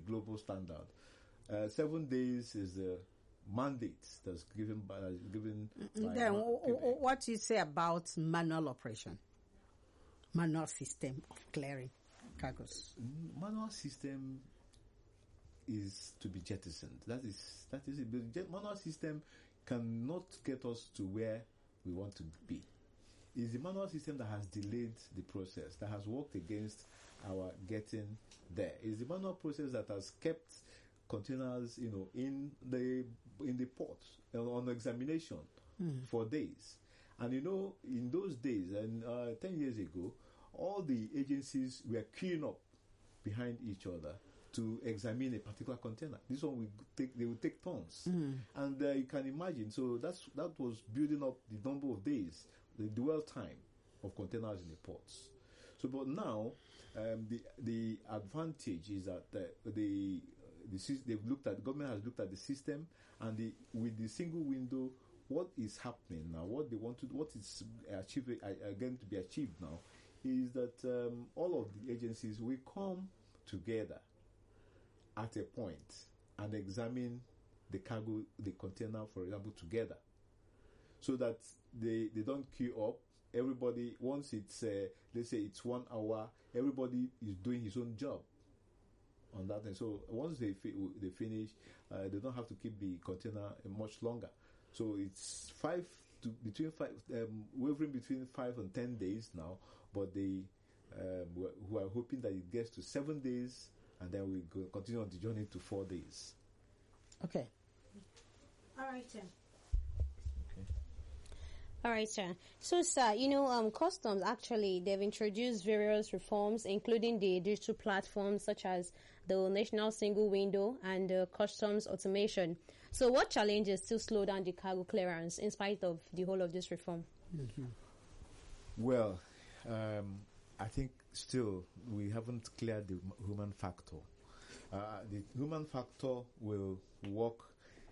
global standard. 7 days is the mandate that's given by then what do you say about manual operation, manual system of clearing cargoes? Manual system is to be jettisoned. That is it. The manual system cannot get us to where we want to be. It's the manual system that has delayed the process, that has worked against our getting there. It's the manual process that has kept containers, in the port on examination for days. And in those days, and 10 years ago, all the agencies were queuing up behind each other to examine a particular container. This one they would take turns, and you can imagine. So that was building up the number of days, the dwell time of containers in the ports. So, but now the advantage is that the government has looked at the system, and with the single window, what is happening now, what is going to be achieved now, is that all of the agencies will come together at a point and examine the cargo, the container, for example, together, so that they don't queue up. Everybody, once it's let's say it's 1 hour, everybody is doing his own job on that. And so once they finish, they don't have to keep the container much longer. So it's wavering between 5 and 10 days now, but they who are hoping that it gets to 7 days, and then we continue on the journey to 4 days. Okay. All right, sir. Okay. All right, sir. So, sir, customs, actually, they've introduced various reforms, including the digital platforms such as the National Single Window and customs automation. So what challenges still slow down the cargo clearance in spite of the whole of this reform? Mm-hmm. Well, I think still we haven't cleared the human factor. The human factor will work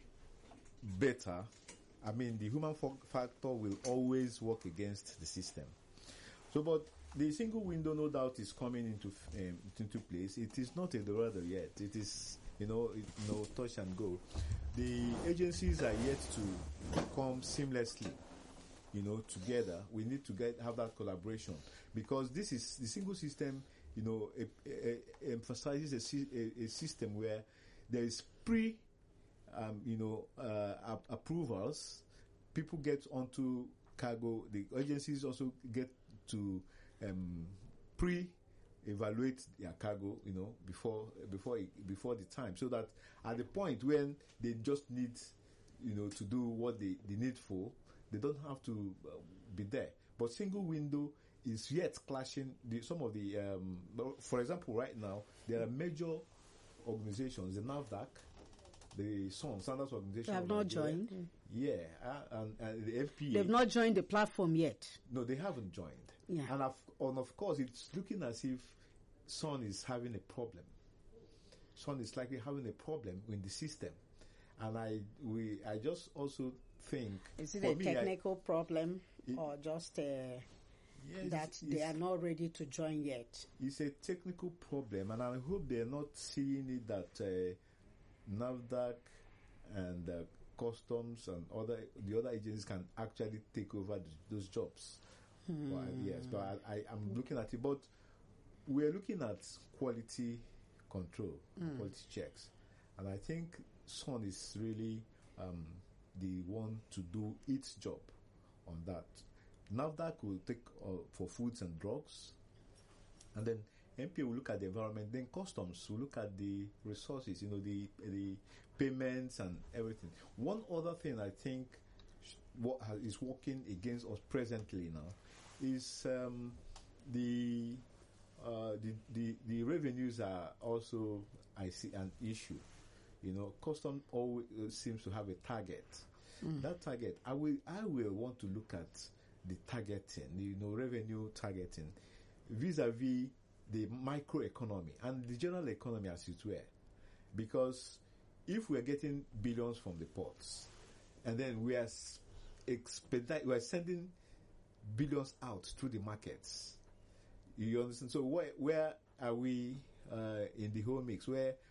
better. I mean, the human factor will always work against the system. So, but the single window, no doubt, is coming into place. It is not a Dorado yet. It is, touch and go. The agencies are yet to come seamlessly, together. We need to have that collaboration, because this is the single system. Emphasizes a system where there is approvals. People get onto cargo. The agencies also get to pre-evaluate their cargo, before the time, so that at the point when they just need, to do what they need for, they don't have to be there. But single window is yet clashing some of the. For example, right now there are major organizations, the NAFDAC, the Standards Organization. They have not joined. Yeah, and the FPA. They've not joined the platform yet. No, they haven't joined. Yeah. And of course, it's looking as if SON is having a problem. SON is likely having a problem in the system, and I just also think, is it a technical problem or just that they are not ready to join yet? It's a technical problem, and I hope they're not seeing it that NAFDAC and customs and the other agencies can actually take over those jobs. Well, yes, but I'm looking at it. But we're looking at quality control, quality checks, and I think SON is really the one to do its job on that. NAFDAC will take for foods and drugs, and then MPA will look at the environment, then customs will look at the resources, the payments and everything. One other thing I think what is working against us presently now is the revenues are also, I see, an issue. Customs always seems to have a target. That target, I will want to look at the targeting, revenue targeting, vis-a-vis the microeconomy and the general economy as it were. Because if we are getting billions from the ports, and then we are sending billions out through the markets, you understand? So where are we in the whole mix? Where